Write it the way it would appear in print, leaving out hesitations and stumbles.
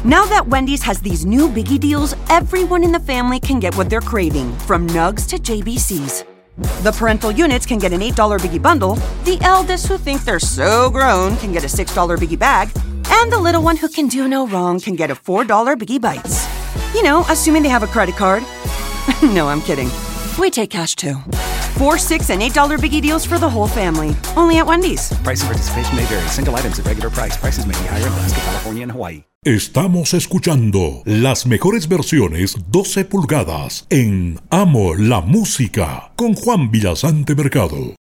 Now that Wendy's has these new biggie deals, everyone in the family can get what they're craving, from nugs to JBCs. The parental units can get an $8 biggie bundle, the eldest who think they're so grown can get a $6 biggie bag, and the little one who can do no wrong can get a $4 biggie bites. You know, assuming they have a credit card. No, I'm kidding. We take cash too. 4, 6, and $8 biggie deals for the whole family. Only at Wendy's. Price and participation may vary. Single items at regular price. Prices may be higher in Alaska, California, and Hawaii. Estamos escuchando las mejores versiones 12 pulgadas en Amo la Música con Juan Villasante Mercado.